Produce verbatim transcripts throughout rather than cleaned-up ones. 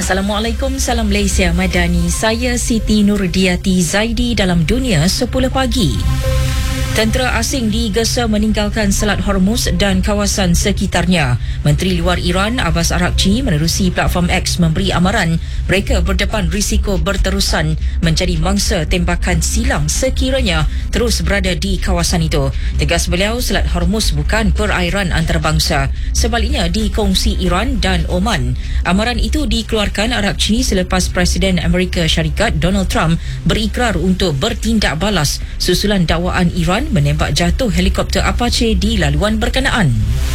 Assalamualaikum, salam Malaysia Madani. Saya Siti Nurdiati Zaidi dalam Dunia sepuluh pagi. Tentera asing digesa meninggalkan Selat Hormuz dan kawasan sekitarnya. Menteri Luar Iran Abbas Araghchi menerusi platform X memberi amaran mereka berdepan risiko berterusan menjadi mangsa tembakan silang sekiranya terus berada di kawasan itu. Tegas beliau, Selat Hormuz bukan perairan antarabangsa, sebaliknya dikongsi Iran dan Oman. Amaran itu dikeluarkan Araghchi selepas Presiden Amerika Syarikat Donald Trump berikrar untuk bertindak balas susulan dakwaan Iran menembak jatuh helikopter Apache di laluan berkenaan.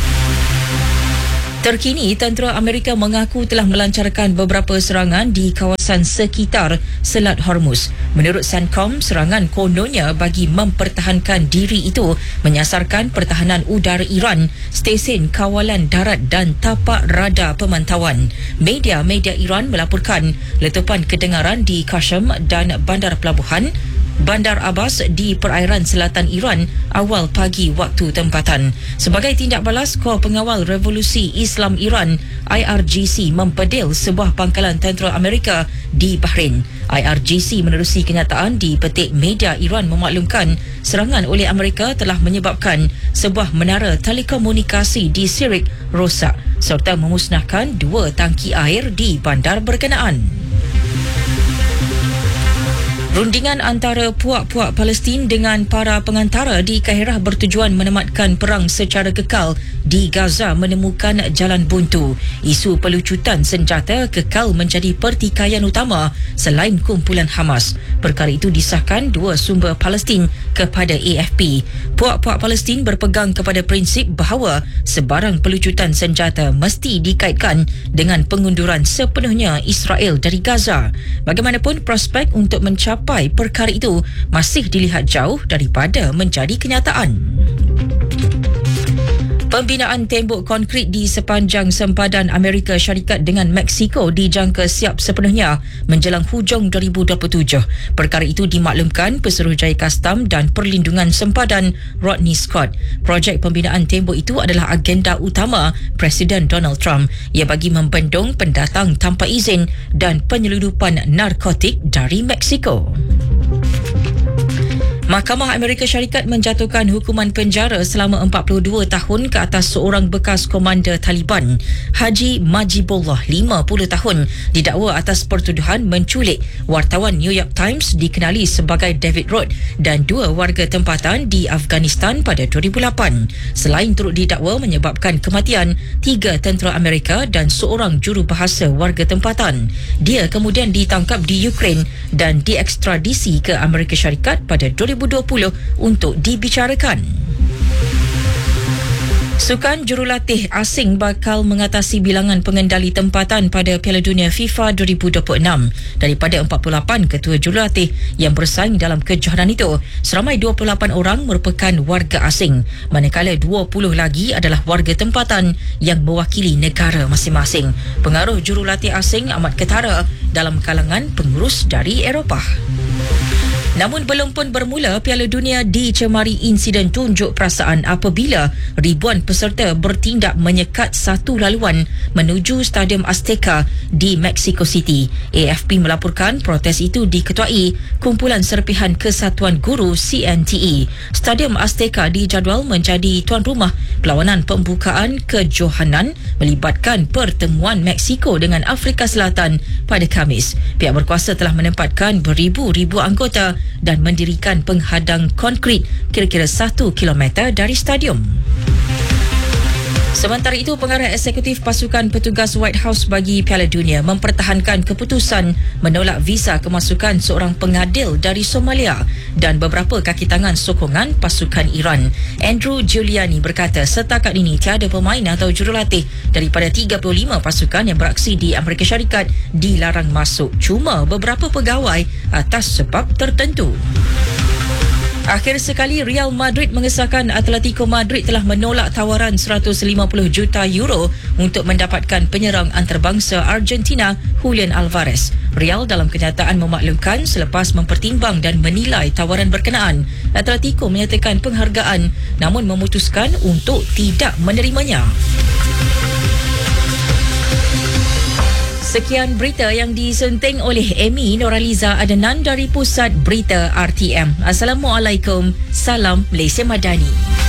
Terkini, tentera Amerika mengaku telah melancarkan beberapa serangan di kawasan sekitar Selat Hormuz. Menurut CENTCOM, serangan kononnya bagi mempertahankan diri itu menyasarkan pertahanan udara Iran, stesen kawalan darat dan tapak radar pemantauan. Media-media Iran melaporkan letupan kedengaran di Qasem dan bandar pelabuhan Bandar Abbas di perairan selatan Iran awal pagi waktu tempatan. Sebagai tindak balas, Kor Pengawal Revolusi Islam Iran I R G C mempedil sebuah pangkalan tentera Amerika di Bahrain. I R G C menerusi kenyataan di petik media Iran memaklumkan serangan oleh Amerika telah menyebabkan sebuah menara telekomunikasi di Sirik rosak serta memusnahkan dua tangki air di bandar berkenaan. Rundingan antara puak-puak Palestin dengan para pengantara di Kairah bertujuan menematkan perang secara kekal di Gaza menemukan jalan buntu. Isu pelucutan senjata kekal menjadi pertikaian utama selain kumpulan Hamas. Perkara itu disahkan dua sumber Palestin kepada A F P. Puak-puak Palestin berpegang kepada prinsip bahawa sebarang pelucutan senjata mesti dikaitkan dengan pengunduran sepenuhnya Israel dari Gaza. Bagaimanapun, prospek untuk mencapai perkara itu masih dilihat jauh daripada menjadi kenyataan. Pembinaan tembok konkrit di sepanjang sempadan Amerika Syarikat dengan Mexico dijangka siap sepenuhnya menjelang hujung dua ribu dua puluh tujuh. Perkara itu dimaklumkan Pesuruhjaya Kastam dan Perlindungan Sempadan Rodney Scott. Projek pembinaan tembok itu adalah agenda utama Presiden Donald Trump. Ia bagi membendung pendatang tanpa izin dan penyeludupan narkotik dari Mexico. Mahkamah Amerika Syarikat menjatuhkan hukuman penjara selama empat puluh dua tahun ke atas seorang bekas komander Taliban, Haji Majibullah, lima puluh tahun, didakwa atas pertuduhan menculik wartawan New York Times dikenali sebagai David Roth dan dua warga tempatan di Afghanistan pada dua ribu lapan. Selain turut didakwa menyebabkan kematian tiga tentera Amerika dan seorang jurubahasa warga tempatan. Dia kemudian ditangkap di Ukraine dan diekstradisi ke Amerika Syarikat pada dua ribu dua puluh untuk dibicarakan. Sukan jurulatih asing bakal mengatasi bilangan pengendali tempatan pada Piala Dunia FIFA dua ribu dua puluh enam. Daripada empat puluh lapan ketua jurulatih yang bersaing dalam kejohanan itu, seramai dua puluh lapan orang merupakan warga asing, manakala dua puluh lagi adalah warga tempatan yang mewakili negara masing-masing. Pengaruh jurulatih asing amat ketara dalam kalangan pengurus dari Eropah. Namun belum pun bermula, Piala Dunia dicemari insiden tunjuk perasaan apabila ribuan peserta bertindak menyekat satu laluan menuju Stadium Azteca di Mexico City. A F P melaporkan protes itu diketuai Kumpulan Serpihan Kesatuan Guru C N T E. Stadium Azteca dijadual menjadi tuan rumah perlawanan pembukaan kejohanan melibatkan pertemuan Mexico dengan Afrika Selatan pada Khamis. Pihak berkuasa telah menempatkan beribu-ribu anggota dan mendirikan penghadang konkrit kira-kira satu kilometer dari stadium. Sementara itu, pengarah eksekutif pasukan petugas White House bagi Piala Dunia mempertahankan keputusan menolak visa kemasukan seorang pengadil dari Somalia dan beberapa kaki tangan sokongan pasukan Iran. Andrew Giuliani berkata setakat ini tiada pemain atau jurulatih daripada tiga puluh lima pasukan yang beraksi di Amerika Syarikat dilarang masuk. Cuma beberapa pegawai atas sebab tertentu. Akhir sekali, Real Madrid mengesahkan Atletico Madrid telah menolak tawaran seratus lima puluh juta euro untuk mendapatkan penyerang antarabangsa Argentina Julian Alvarez. Real dalam kenyataan memaklumkan selepas mempertimbang dan menilai tawaran berkenaan, Atletico menyatakan penghargaan namun memutuskan untuk tidak menerimanya. Sekian berita yang disunting oleh Amy Noraliza Adenan dari Pusat Berita R T M. Assalamualaikum. Salam Malaysia Madani.